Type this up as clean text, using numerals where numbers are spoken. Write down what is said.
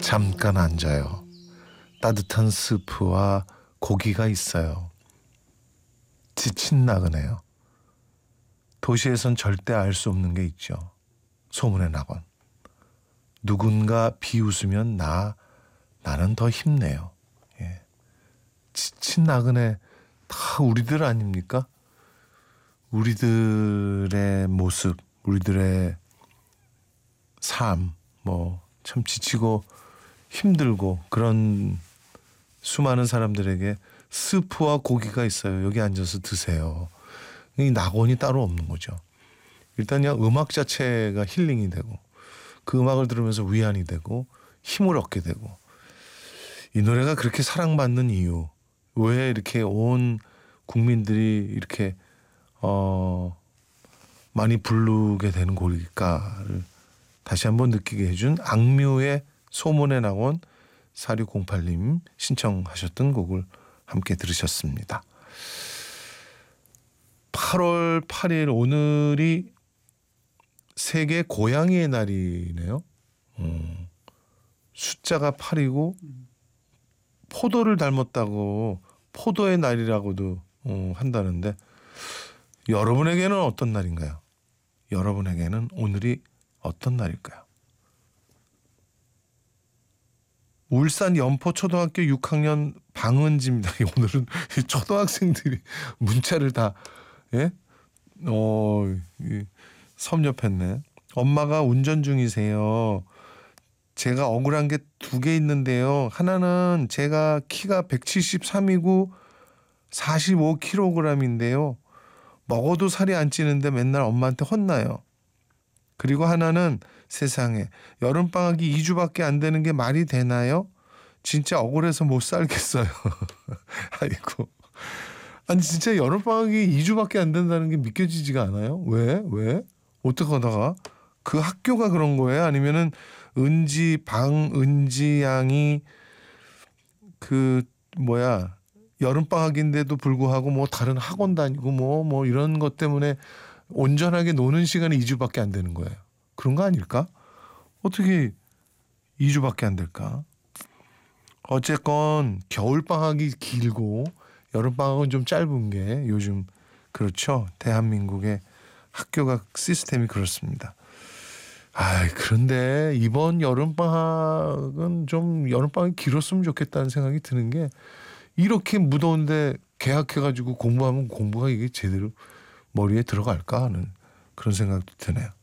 잠깐 앉아요. 따뜻한 스프와 고기가 있어요. 지친 나그네요. 도시에선 절대 알 수 없는 게 있죠. 소문의 낙원. 누군가 비웃으면 나는 더 힘내요. 예. 지친 나그네 다 우리들 아닙니까? 우리들의 모습, 우리들의 삶, 참 지치고 힘들고 그런 수많은 사람들에게 스프와 고기가 있어요. 여기 앉아서 드세요. 이 낙원이 따로 없는 거죠. 일단 그냥 음악 자체가 힐링이 되고 그 음악을 들으면서 위안이 되고 힘을 얻게 되고 이 노래가 그렇게 사랑받는 이유, 왜 이렇게 온 국민들이 이렇게 많이 부르게 되는 곡일까를 다시 한번 느끼게 해준 악뮤의 소문의 낙원 4608님 신청하셨던 곡을 함께 들으셨습니다. 8월 8일 오늘이 세계 고양이의 날이네요. 숫자가 8이고 포도를 닮았다고 포도의 날이라고도 한다는데 여러분에게는 어떤 날인가요? 여러분에게는 오늘이 어떤 날일까요? 울산 연포초등학교 6학년 방은지입니다. 오늘은 초등학생들이 문자를 다 섭렵했네. 엄마가 운전 중이세요. 제가 억울한 게 2개 있는데요. 하나는 제가 키가 173이고 45kg인데요. 먹어도 살이 안 찌는데 맨날 엄마한테 혼나요. 그리고 하나는 세상에 여름방학이 2주밖에 안 되는 게 말이 되나요? 진짜 억울해서 못 살겠어요. 아이고. 아니 진짜 여름방학이 2주밖에 안 된다는 게 믿겨지지가 않아요? 왜? 어떻게 하다가 그 학교가 그런 거예요? 아니면은 은지 양이 여름방학인데도 불구하고 뭐 다른 학원 다니고 뭐 이런 것 때문에 온전하게 노는 시간이 2주밖에 안 되는 거예요. 그런 거 아닐까? 어떻게 2주밖에 안 될까? 어쨌건 겨울방학이 길고 여름방학은 좀 짧은 게 요즘 그렇죠. 대한민국의 학교가 시스템이 그렇습니다. 그런데 이번 여름방학은 좀 여름방학이 길었으면 좋겠다는 생각이 드는 게 이렇게 무더운데 개학해가지고 공부하면 공부가 이게 제대로 머리에 들어갈까 하는 그런 생각도 드네요.